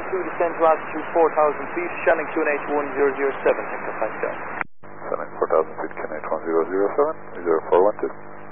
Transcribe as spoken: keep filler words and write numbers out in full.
two, descend to altitude four thousand feet, Shelling Q N H one zero zero seven, Hector Pascal. Sending four thousand feet, Q N H one zero zero seven, zero four one two.